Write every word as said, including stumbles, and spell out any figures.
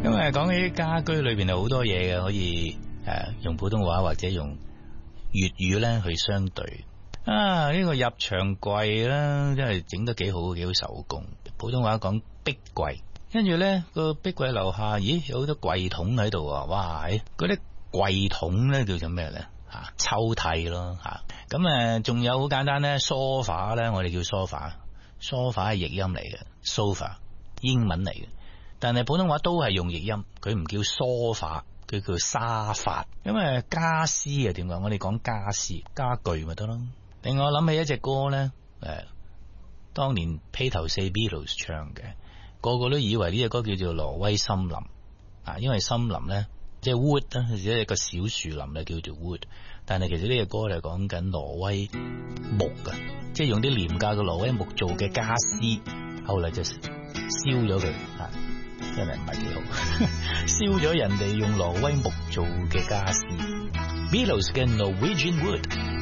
因為講起家居裏邊有好多嘢嘅，可以誒用普通話或者用粵語咧去相對。啊，呢、這個入牆櫃啦，真係整得幾好，幾好手工。普通話講壁櫃，跟住咧個壁櫃樓下，咦有好多櫃桶喺度啊！哇，嗰啲櫃桶咧叫做咩咧？吓、啊、抽屜咯吓。咁、啊、誒，仲有好簡單咧，梳化咧，我哋叫梳化，梳化係譯音嚟嘅 ，sofa 英文嚟嘅，但係普通話都係用譯音，佢唔叫梳化，佢叫沙發。咁誒，家私啊點講？我哋講家私家具咪得咯。令我諗起一隻歌咧，誒，當年披頭四 Beatles 唱嘅，個個都以為呢隻歌叫做挪威森林啊，因為森林咧即係 wood 啦，即係一個小樹林咧叫做 wood，但係其實呢隻歌係講緊挪威木噶，即係用啲廉價嘅挪威木做嘅家私，後嚟就燒咗佢啊，真係唔係幾好，燒咗人哋用挪威木做嘅家私。Beatles 嘅 Norwegian Wood。